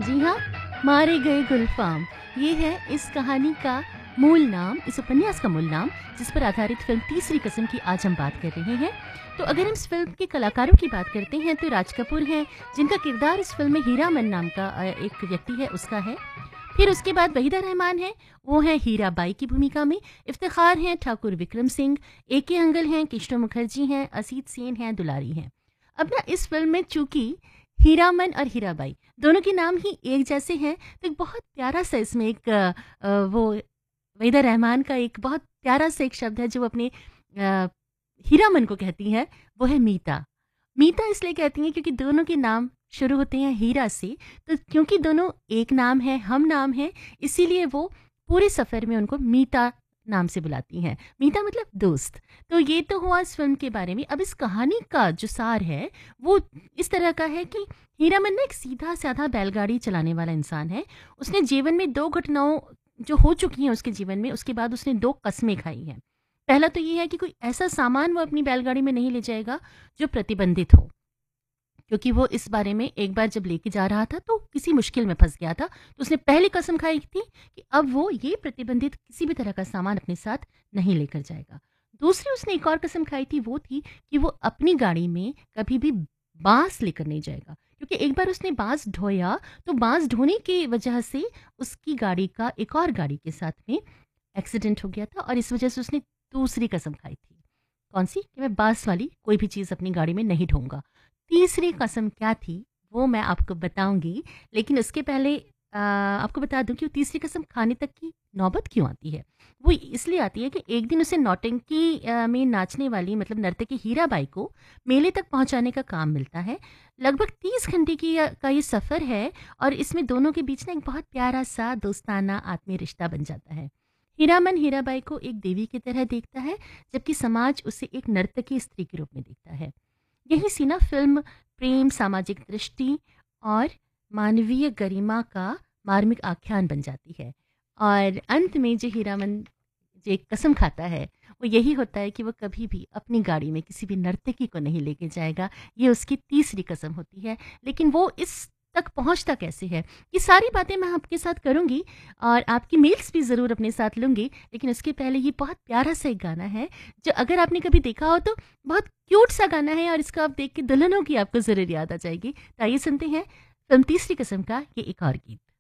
जी हाँ, मारे गए गुलफाम, ये है इस कहानी का मूल नाम, इस उपन्यास का मूल नाम, जिस पर आधारित फ़िल्म तीसरी कसम की आज हम बात कर रहे हैं। तो अगर हम इस फ़िल्म के कलाकारों की बात करते हैं तो राज कपूर हैं, जिनका किरदार इस फ़िल्म में हीरामन नाम का एक व्यक्ति है, उसका है। फिर उसके बाद वहीदा रहमान है, वो हैं हीराबाई की भूमिका में। इफ्तिखार हैं ठाकुर विक्रम सिंह, ए.के. अंगल हैं, कृष्ण मुखर्जी हैं, असीत सेन हैं, दुलारी हैं। अब ना इस फ़िल्म में चूँकि हीरामन और हीराबाई दोनों के नाम ही एक जैसे हैं, तो एक बहुत प्यारा सा इसमें एक वो वहीदा रहमान का एक बहुत प्यारा सा एक शब्द है जो अपने अ, हीरामन को कहती हैं, वो है मीता। मीता इसलिए कहती हैं क्योंकि दोनों के नाम शुरू होते हैं हीरा से, तो क्योंकि दोनों एक नाम है, हम नाम है, इसीलिए वो पूरे सफ़र में उनको मीता नाम से बुलाती हैं। मीता मतलब दोस्त। तो ये तो हुआ इस फ़िल्म के बारे में। अब इस कहानी का जो सार है, वो इस तरह का है कि हीरामन ना एक सीधा-साधा बैलगाड़ी चलाने वाला इंसान है। उसने जीवन में 2 घटनाओं जो हो चुकी हैं उसके जीवन में, उसके बाद उसने 2 कस्में खाई हैं। पहला तो ये है कि कोई ऐसा सामान वो अपनी बैलगाड़ी में नहीं ले जाएगा जो प्रतिबंधित हो। क्योंकि वो इस बारे में एक बार जब लेके जा रहा था तो किसी मुश्किल में फँस गया था। तो उसने पहली कसम खाई थी कि अब वो ये प्रतिबंधित किसी भी तरह का सामान अपने साथ नहीं लेकर जाएगा। दूसरी उसने एक और कसम खाई थी, वो थी कि वो अपनी गाड़ी में कभी भी बाँस लेकर नहीं जाएगा। क्योंकि एक बार उसने बाँस ढोया, तो बाँस ढोने की वजह से उसकी गाड़ी का एक और गाड़ी के साथ में एक्सीडेंट हो गया था और इस वजह से उसने दूसरी कसम खाई थी। कौन-सी? कि मैं बाँस वाली कोई भी चीज़ अपनी गाड़ी में नहीं ढोऊँगा। तीसरी कसम क्या थी, वो मैं आपको बताऊँगी, लेकिन उसके पहले आपको बता दूँ कि वो तीसरी कसम खाने तक की नौबत क्यों आती है? वो इसलिए आती है कि एक दिन उसे नौटंकी में नाचने वाली मतलब नर्तकी हीराबाई को मेले तक पहुँचाने का काम मिलता है। लगभग 30 घंटे की का ये सफ़र है और इसमें दोनों के बीच ना एक बहुत प्यारा-सा दोस्ताना आत्मीय रिश्ता बन जाता है। हीरामन हीराबाई को एक देवी की तरह देखता है, जबकि समाज उसे एक नर्तकी स्त्री के रूप में देखता है। यही सी ना फिल्म प्रेम, सामाजिक दृष्टि और मानवीय गरिमा का मार्मिक आख्यान बन जाती है। और अंत में जो हीरामन जो एक कसम खाता है, वो यही होता है कि वो कभी भी अपनी गाड़ी में किसी भी नर्तकी को नहीं लेके जाएगा। ये उसकी तीसरी कसम होती है। लेकिन वो इस तक पहुंचता कैसे है, ये सारी बातें मैं आपके साथ करूंगी और आपकी मेल्स भी ज़रूर अपने साथ लूंगी। लेकिन उसके पहले ये बहुत प्यारा सा एक गाना है जो अगर आपने कभी देखा हो तो बहुत क्यूट सा गाना है और इसको आप देख के दुल्हनों की आपको ज़रूर याद आ जाएगी। तो आइए सुनते हैं फिल्म तीसरी कसम का ये एक और गीत।